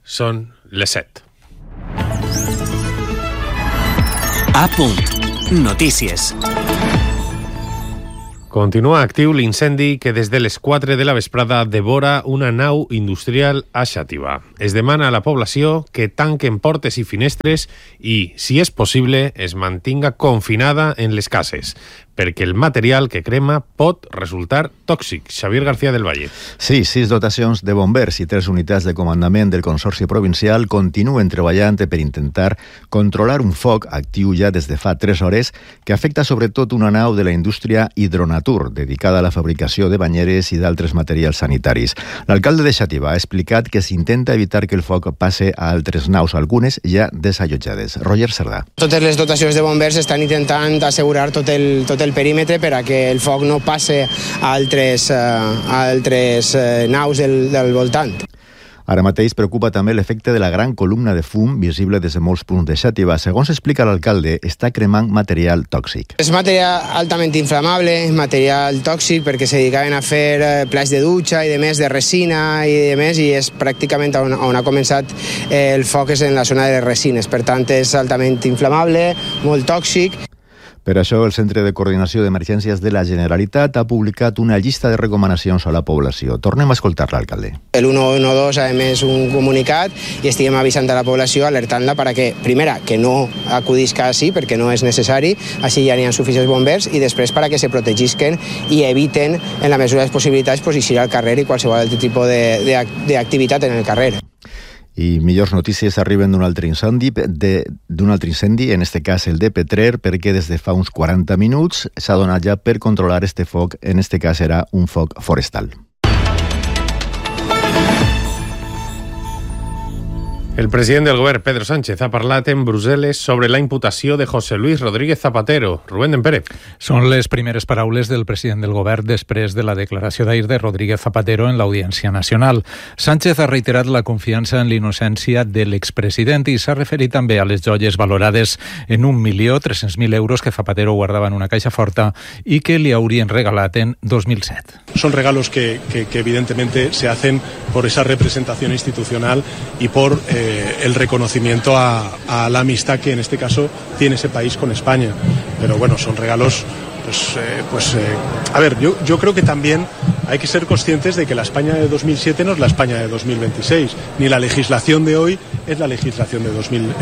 Són les 7. A punt. Notícies. Continua actiu l'incendi que des de les 4 de la vesprada devora una nau industrial a Xàtiva. Es demana a la població que tanquen portes i finestres i, si és possible, es mantinga confinada en les cases, perquè el material que crema pot resultar tòxic. Xavier García del Valle. Sí, 6 dotacions de bombers i 3 unitats de comandament del Consorci Provincial continuen treballant per intentar controlar un foc actiu ja des de fa 3 hores que afecta sobretot una nau de la indústria Hidronatur, dedicada a la fabricació de banyeres i d'altres materials sanitaris. L'alcalde de Xàtiva ha explicat que s'intenta evitar que el foc passe a altres naus, algunes ja desallotjades. Roger Cerdà. Totes les dotacions de bombers estan intentant assegurar tot el perímetre per a que el foc no passe a altres naus del voltant. Ara mateix preocupa també l'efecte de la gran columna de fum visible des de molts punts de Xàtiva. Segons explica l'alcalde, està cremant material tòxic. És material altament inflamable, material tòxic perquè se dedicaven a fer plats de dutxa i de més, de resina i de més, i és pràcticament on ha començat el foc, és en la zona de les resines. Per tant, és altament inflamable, molt tòxic. Per això, el Centre de Coordinació d'Emergències de la Generalitat ha publicat una llista de recomanacions a la població. Tornem a escoltar l'alcalde. El 112 ha emès un comunicat i estiguem avisant a la població, alertant-la perquè, primera, que no acudisca així, perquè no és necessari, així ja n'hi ha suficients bombers, i després perquè se protegisquen i eviten, en la mesura de les possibilitats, eixir al carrer i qualsevol altre tipus d'activitat en el carrer. I millors notícies arriben d'un altre incendi, en este cas el de Petrer, perquè des de fa uns 40 minuts s'ha donat ja per controlar este foc, en este cas era un foc forestal. El president del govern, Pedro Sánchez, ha parlat en Brussel·les sobre la imputació de José Luis Rodríguez Zapatero. Rubén Dempere. Són les primeres paraules del president del govern després de la declaració d'ahir de Rodríguez Zapatero en l'Audiència Nacional. Sánchez ha reiterat la confiança en l'innocència de l'expresident i s'ha referit també a les joies valorades en 1.300.000 euros que Zapatero guardava en una caixa forta i que li haurien regalat en 2007. Son regalos que evidentemente se hacen por esa representación institucional y por el reconocimiento a la amistad que en este caso tiene ese país con España. Pero bueno, son regalos, a ver, yo creo que también hay que ser conscientes de que la España de 2007 no es la España de 2026, ni la legislación de hoy es la legislación de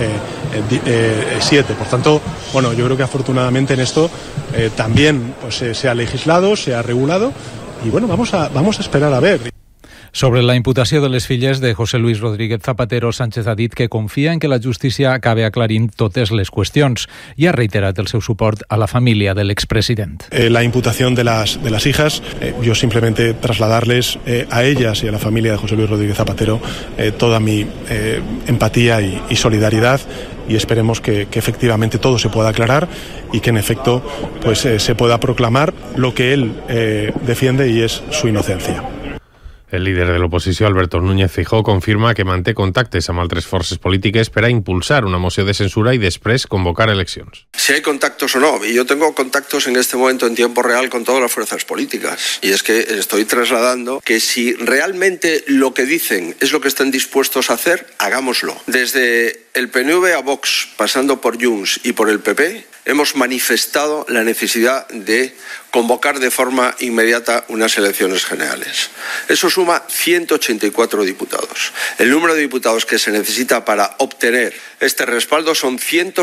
2007. Por tanto, bueno, yo creo que afortunadamente en esto también pues, se ha legislado, se ha regulado y bueno, vamos a esperar a ver. Sobre la imputació de les filles de José Luis Rodríguez Zapatero, Sánchez ha dit que confia en que la justícia acabe aclarint totes les qüestions i ha reiterat el seu suport a la família de l'expresident. La imputación de las hijas, yo simplemente trasladarles a ellas y a la familia de José Luis Rodríguez Zapatero toda mi empatía y solidaridad, y esperemos que efectivamente todo se pueda aclarar y que en efecto pues, se pueda proclamar lo que él defiende y es su inocencia. El líder de l'oposició, Alberto Núñez Feijóo, confirma que manté contactes amb altres forces polítiques per a impulsar una moció de censura y después convocar eleccions. Si hay contactos o no, y yo tengo contactos en este momento en tiempo real con todas las fuerzas políticas, y es que estoy trasladando que si realmente lo que dicen es lo que están dispuestos a hacer, hagámoslo. Desde el PNV a Vox, pasando por Junts y por el PP, hemos manifestado la necesidad de convocar de forma inmediata unas elecciones generales. Eso suma 184 diputados. El número de diputados que se necesita para obtener este respaldo son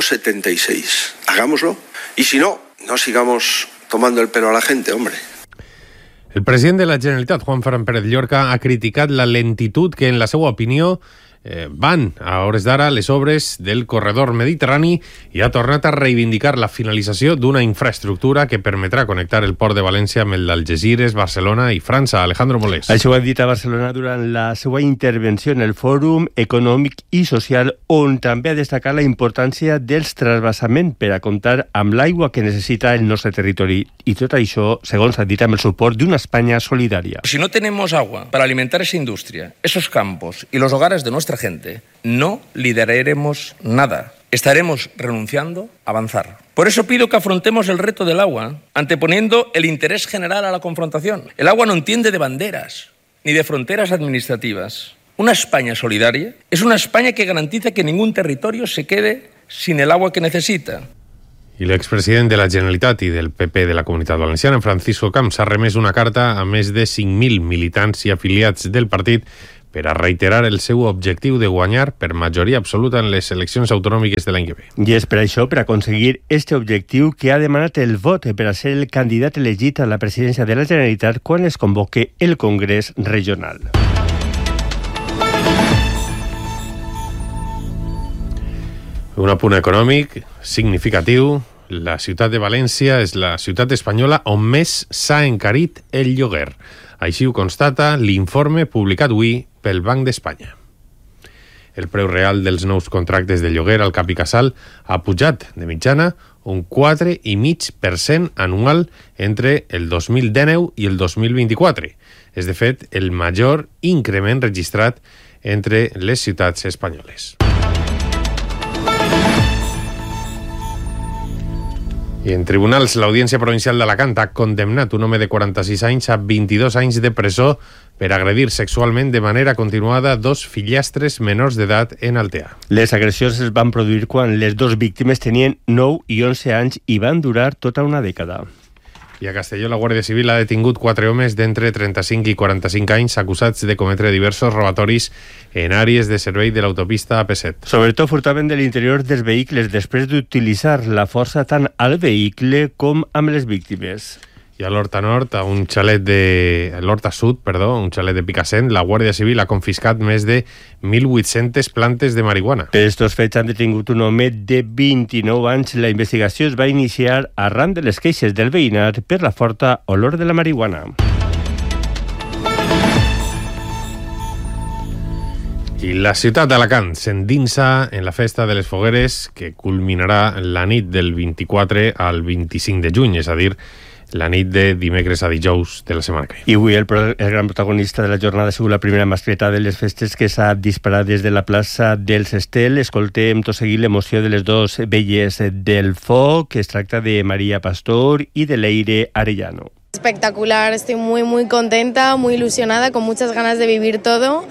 176. Hagámoslo. Y si no, no sigamos tomando el pelo a la gente, hombre. El president de la Generalitat, Juan Ferran Pérez Llorca, ha criticat la lentitud que, en la seva opinió, van a hores d'ara les obres del corredor mediterrani i ha tornat a reivindicar la finalització d'una infraestructura que permetrà connectar el port de València amb el d'Algesires, Barcelona i França. Alejandro Molés. Això ho ha dit a Barcelona durant la seva intervenció en el Fòrum Econòmic i Social, on també ha destacat la importància dels transvasaments per a comptar amb l'aigua que necessita el nostre territori. I tot això, segons ha dit, amb el suport d'una Espanya solidària. Si no tenemos agua para alimentar esa industria, esos campos y los hogares de nuestra gente, no lideraremos nada. Estaremos renunciando a avanzar. Por eso pido que afrontemos el reto del agua, anteponiendo el interés general a la confrontación. El agua no entiende de banderas ni de fronteras administrativas. Una España solidaria es una España que garantiza que ningún territorio se quede sin el agua que necesita. I l'expresident de la Generalitat i del PP de la Comunitat Valenciana, Francisco Camps, ha remès una carta a més de 5.000 militants i afiliats del partit per a reiterar el seu objectiu de guanyar per majoria absoluta en les eleccions autonòmiques de l'any que ve. I és per això, per aconseguir este objectiu, que ha demanat el vot per a ser el candidat elegit a la presidència de la Generalitat quan es convoque el Congrés regional. Un apunt econòmic significatiu. La ciutat de València és la ciutat espanyola on més s'ha encarit el lloguer. Així ho constata l'informe publicat avui pel Banc d'Espanya. El preu real dels nous contractes de lloguer al Cap i Casal ha pujat de mitjana un 4,5% anual entre el 2019 i el 2024. És, de fet, el major increment registrat entre les ciutats espanyoles. I en tribunals, l'Audiència Provincial d'Alacant ha condemnat un home de 46 anys a 22 anys de presó per agredir sexualment de manera continuada dos fillastres menors d'edat en Altea. Les agressions es van produir quan les dos víctimes tenien 9 i 11 anys i van durar tota una dècada. I a Castelló, la Guàrdia Civil ha detingut 4 homes d'entre 35 i 45 anys acusats de cometre diversos robatoris en àrees de servei de l'autopista AP7. Sobretot furtaven de l'interior dels vehicles després d'utilitzar la força tant al vehicle com amb les víctimes. I a l'Horta Nord, a un xalet l'Horta Sud, un xalet de Picassent, la Guàrdia Civil ha confiscat més de 1.800 plantes de marihuana. Per estos fets han detingut un home de 29 anys. La investigació es va iniciar arran de les queixes del veïnat per la forta olor de la marihuana. I la ciutat d'Alacant s'endinsa en la festa de les fogueres que culminarà la nit del 24 al 25 de juny, és a dir, la nit de dimecres a dijous de la setmana que ve. I avui el gran protagonista de la jornada ha sigut la primera mascleta de les festes que s'ha disparat des de la plaça dels Estel. Escoltem tot seguit l'emoció de les dos velles del foc, que es tracta de María Pastor y de Leire Arellano. Espectacular, estoy muy contenta, muy ilusionada, con muchas ganas de vivir todo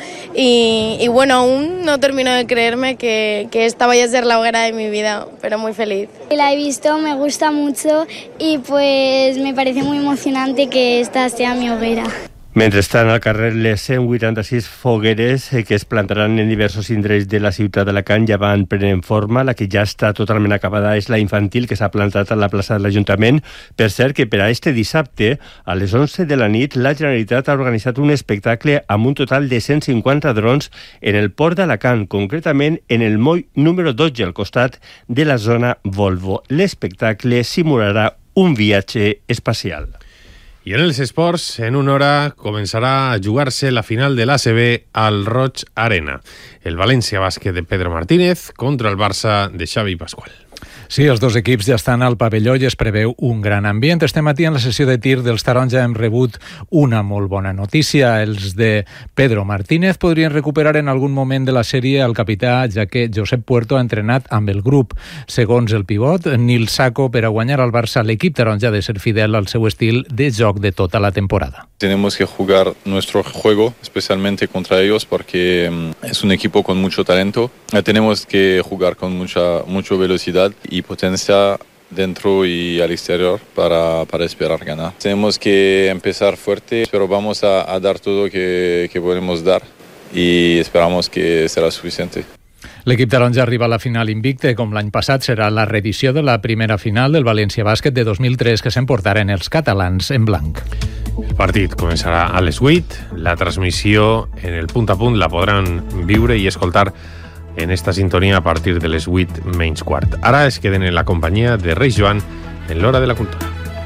y bueno, aún no termino de creerme que esta vaya a ser la hoguera de mi vida, pero muy feliz. La he visto, me gusta mucho y pues me parece muy emocionante que esta sea mi hoguera. Mentrestant, al carrer les 186 fogueres que es plantaran en diversos indrets de la ciutat d'Alacant ja van prenent forma. La que ja està totalment acabada és la infantil, que s'ha plantat a la plaça de l'Ajuntament. Per cert, que per a este dissabte, a les 11 de la nit, la Generalitat ha organitzat un espectacle amb un total de 150 drons en el port d'Alacant, concretament en el moll número 12, al costat de la zona Volvo. L'espectacle simularà un viatge espacial. I en els esports, en una hora començarà a jugar-se la final de l'ACB al Roig Arena. El València Bàsquet de Pedro Martínez contra el Barça de Xavi Pascual. Sí, els dos equips ja estan al pavelló i es preveu un gran ambient. Este matí en la sessió de tir dels Taronja hem rebut una molt bona notícia. Els de Pedro Martínez podrien recuperar en algun moment de la sèrie el capità, ja que Josep Puerto ha entrenat amb el grup. Segons el pivot, Nil Saco, per a guanyar al Barça, l'equip taronja ha de ser fidel al seu estil de joc de tota la temporada. Tenemos que jugar nuestro juego, especialmente contra ellos, porque es un equipo con mucho talento. Tenemos que jugar con mucha velocidad y potencia dentro y al exterior para esperar ganar. Tenemos que empezar fuerte, pero vamos a dar todo que podemos dar y esperamos que será suficiente. L'equip taronja arriba a la final invicte. Com l'any passat, serà la reedició de la primera final del València Bàsquet de 2003 que s'emportaren els catalans en blanc. El partit començarà a les 8. La transmissió en el punt a punt la podran viure i escoltar en esta sintonia a partir de les 8:15. Ara es queden en la companyia de Reis Joan en l'Hora de la Cultura.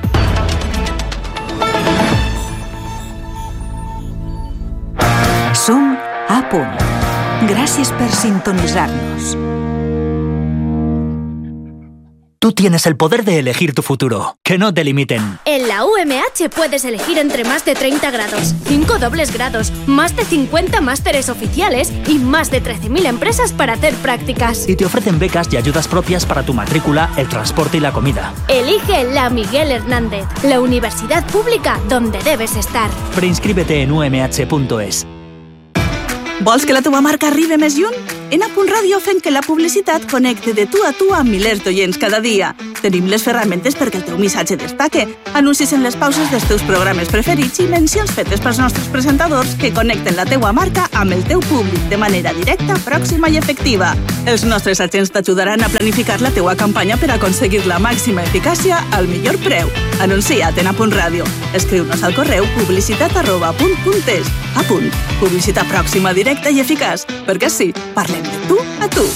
Som a punt. Gràcies per sintonitzar-nos. Tú tienes el poder de elegir tu futuro. Que no te limiten. En la UMH puedes elegir entre más de 30 grados, 5 dobles grados, más de 50 másteres oficiales y más de 13.000 empresas para hacer prácticas. Y te ofrecen becas y ayudas propias para tu matrícula, el transporte y la comida. Elige la Miguel Hernández, la universidad pública donde debes estar. Preinscríbete en umh.es. Vols que la teva marca arribi més lluny? En A.Radio fem que la publicitat connecte de tu a tu amb milers d'oients cada dia. Tenim les ferramentes perquè el teu missatge destaque, anuncis en les pauses dels teus programes preferits i mencions fetes pels nostres presentadors que connecten la teua marca amb el teu públic de manera directa, pròxima i efectiva. Els nostres agents t'ajudaran a planificar la teua campanya per aconseguir la màxima eficàcia al millor preu. Anuncia't en A.Radio. Escriu-nos al correu publicitat@punt.es. A punt. Publicitat pròxima, directa i eficaç. Perquè sí, parlem de tu a tu.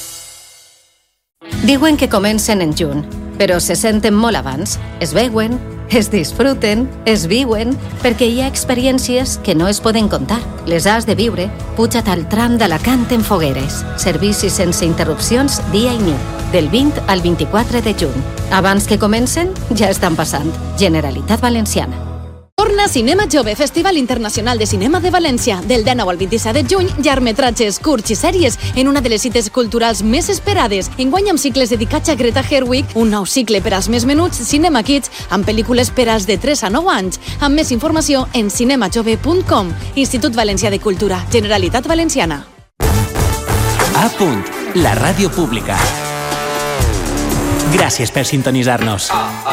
Diuen que comencen en juny, però se senten molt abans. Es veuen, es disfruten, es viuen, perquè hi ha experiències que no es poden contar. Les has de viure. Puja't al tram d'Alacant en Fogueres. Servicis sense interrupcions dia i nit, del 20 al 24 de juny. Abans que comencen, ja estan passant. Generalitat Valenciana. Torna Cinema Jove, Festival Internacional de Cinema de València. Del 19 al 27 de juny, llargmetratges, curts i sèries en una de les cites culturals més esperades. Enguany amb cicles dedicats a Greta Gerwig, un nou cicle per als més menuts, Cinema Kids, amb pel·lícules per als de 3 a 9 anys. Amb més informació en cinemajove.com. Institut Valencià de Cultura, Generalitat Valenciana. A punt, la ràdio pública. Gràcies per sintonitzar-nos.